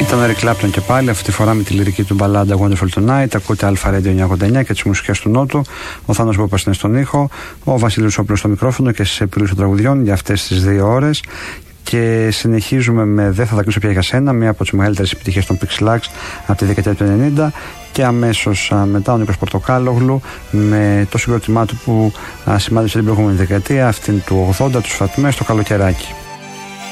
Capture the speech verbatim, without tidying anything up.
Ήταν ο Eric Clapton και πάλι, αυτή τη φορά με τη λυρική του μπαλάντα Wonderful Tonight. Ακούτε Αλφα Radio εννιακόσια ογδόντα εννιά και τις μουσικές του Νότου. Ο Θάνος Μπόπας είναι στον ήχο, ο Βασίλης Όπλος στο μικρόφωνο και στις επιλογές των τραγουδιών για αυτές τις δύο ώρες. Και συνεχίζουμε με Δεν θα δακρύσω πια για σένα, μία από τις μεγαλύτερες επιτυχίες των Pixelax από τη δεκαετία του ενενήντα. Και αμέσως α, μετά ο Νίκος Πορτοκάλογλου με το συγκρότημά του που α, σημάδεψε την προηγούμενη δεκαετία, αυτήν του ογδόντα, τους Φατμές, το Καλοκαιράκι.